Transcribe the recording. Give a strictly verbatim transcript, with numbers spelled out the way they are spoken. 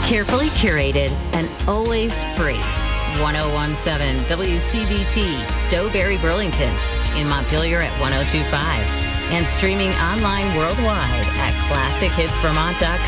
Carefully curated and always free. ten seventeen W C B T, Stowberry, Burlington. In Montpelier at ten twenty-five. And streaming online worldwide at classic hits vermont dot com.